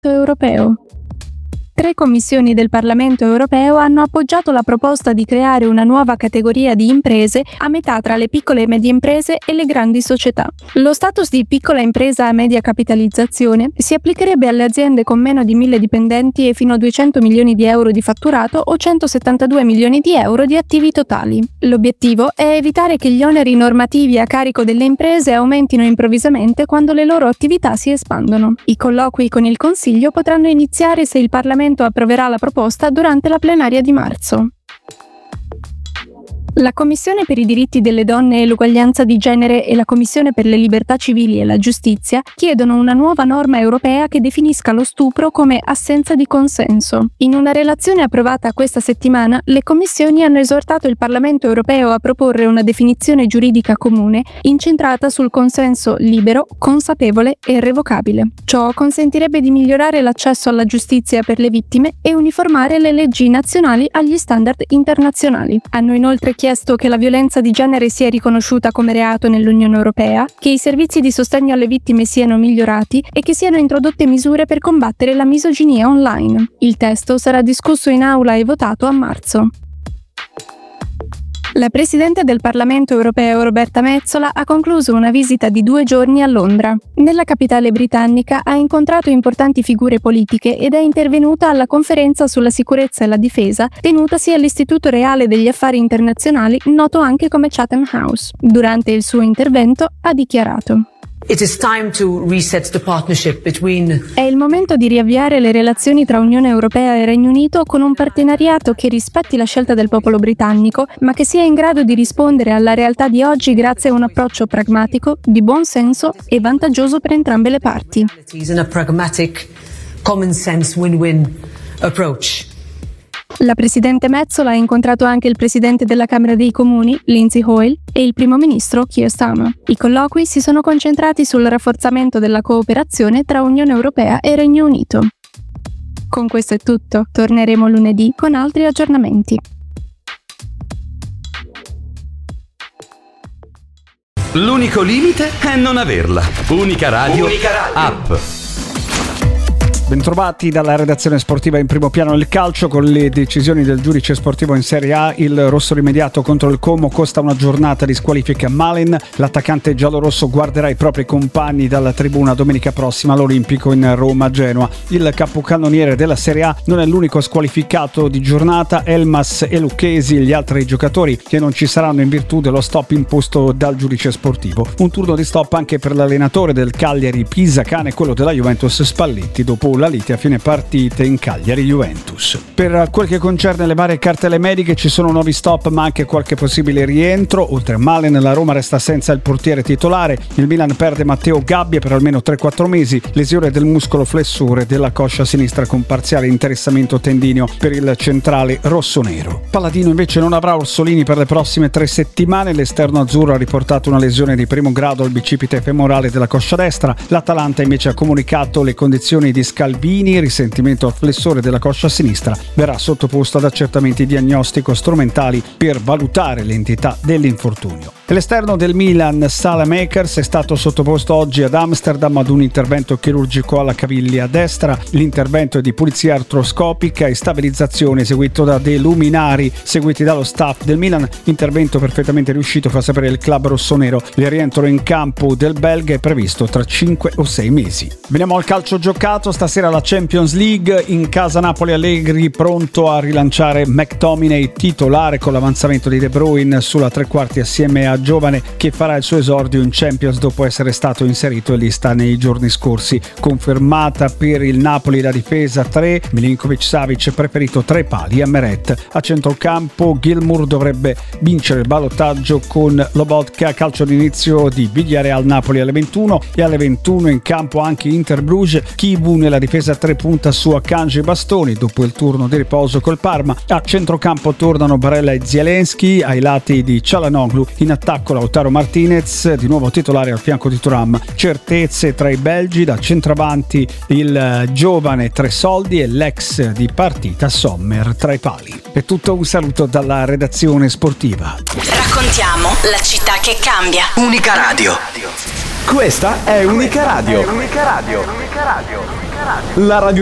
Parlamento europeo. 3 commissioni del Parlamento europeo hanno appoggiato la proposta di creare una nuova categoria di imprese a metà tra le piccole e medie imprese e le grandi società. Lo status di piccola impresa a media capitalizzazione si applicherebbe alle aziende con meno di 1.000 dipendenti e fino a 200 milioni di euro di fatturato o 172 milioni di euro di attivi totali. L'obiettivo è evitare che gli oneri normativi a carico delle imprese aumentino improvvisamente quando le loro attività si espandono. I colloqui con il Consiglio potranno iniziare se il Parlamento approverà la proposta durante la plenaria di marzo. La Commissione per i diritti delle donne e l'uguaglianza di genere e la Commissione per le libertà civili e la giustizia chiedono una nuova norma europea che definisca lo stupro come assenza di consenso. In una relazione approvata questa settimana, le commissioni hanno esortato il Parlamento europeo a proporre una definizione giuridica comune incentrata sul consenso libero, consapevole e revocabile. Ciò consentirebbe di migliorare l'accesso alla giustizia per le vittime e uniformare le leggi nazionali agli standard internazionali. Hanno inoltre chiesto che la violenza di genere sia riconosciuta come reato nell'Unione Europea, che i servizi di sostegno alle vittime siano migliorati e che siano introdotte misure per combattere la misoginia online. Il testo sarà discusso in aula e votato a marzo. La Presidente del Parlamento europeo Roberta Metsola ha concluso una visita di 2 giorni a Londra. Nella capitale britannica ha incontrato importanti figure politiche ed è intervenuta alla conferenza sulla sicurezza e la difesa tenutasi all'Istituto Reale degli Affari Internazionali, noto anche come Chatham House. Durante il suo intervento ha dichiarato: It is time to reset the partnership between... È il momento di riavviare le relazioni tra Unione Europea e Regno Unito con un partenariato che rispetti la scelta del popolo britannico, ma che sia in grado di rispondere alla realtà di oggi grazie a un approccio pragmatico, di buon senso e vantaggioso per entrambe le parti. ...in a pragmatic, common sense win-win approach. La Presidente Metsola ha incontrato anche il Presidente della Camera dei Comuni, Lindsay Hoyle, e il Primo Ministro, Keir Starmer. I colloqui si sono concentrati sul rafforzamento della cooperazione tra Unione Europea e Regno Unito. Con questo è tutto, torneremo lunedì con altri aggiornamenti. L'unico limite è non averla. Unica Radio. App. Bentrovati dalla redazione sportiva in primo piano del calcio. Con le decisioni del giudice sportivo in Serie A, il rosso rimediato contro il Como costa una giornata di squalifica a Malen. L'attaccante giallorosso guarderà i propri compagni dalla tribuna domenica prossima all'Olimpico in Roma-Genoa. Il capocannoniere della Serie A non è l'unico squalificato di giornata. Elmas e Lucchesi, gli altri giocatori che non ci saranno in virtù dello stop imposto dal giudice sportivo. Un turno di stop anche per l'allenatore del Cagliari Pisacane e quello della Juventus Spalletti dopo la lite a fine partite in Cagliari-Juventus. Per quel che concerne le varie cartelle mediche ci sono nuovi stop ma anche qualche possibile rientro. Oltre a Malen, la Roma resta senza il portiere titolare, il Milan perde Matteo Gabbia per almeno 3-4 mesi, lesione del muscolo flessore della coscia sinistra con parziale interessamento tendineo per il centrale rossonero. Palladino invece non avrà Orsolini per le prossime 3 settimane, l'esterno azzurro ha riportato una lesione di primo grado al bicipite femorale della coscia destra, l'Atalanta invece ha comunicato le condizioni di Scalvini, risentimento al flessore della coscia sinistra, verrà sottoposto ad accertamenti diagnostico-strumentali per valutare l'entità dell'infortunio. L'esterno del Milan, Salamakers, è stato sottoposto oggi ad Amsterdam ad un intervento chirurgico alla caviglia destra. L'intervento è di pulizia artroscopica e stabilizzazione eseguito da dei luminari seguiti dallo staff del Milan. Intervento perfettamente riuscito, fa sapere il club rossonero. Il rientro in campo del belga è previsto tra 5 o 6 mesi. Veniamo al calcio giocato. Stasera la Champions League, in casa Napoli. Allegri pronto a rilanciare McTominay titolare con l'avanzamento di De Bruyne sulla tre quarti assieme a Giovane, che farà il suo esordio in Champions dopo essere stato inserito in lista nei giorni scorsi. Confermata per il Napoli la difesa 3, Milinkovic-Savic preferito 3 pali a Meret. A centrocampo Gilmour dovrebbe vincere il ballottaggio con Lobotka. Calcio d'inizio di Villarreal Napoli alle 21 e alle 21 in campo anche Inter Bruges. Kivu nella difesa 3 punta su Akanji e Bastoni dopo il turno di riposo col Parma. A centrocampo tornano Barella e Zielinski, ai lati di Çalhanoğlu. In attacco Lautaro Martinez, di nuovo titolare al fianco di Thuram. Certezze tra i belgi, da centravanti il giovane Tresoldi e l'ex di partita Sommer tra i pali. È tutto, un saluto dalla redazione sportiva. Raccontiamo la città che cambia. Unica Radio. Questa è Unica Radio. La radio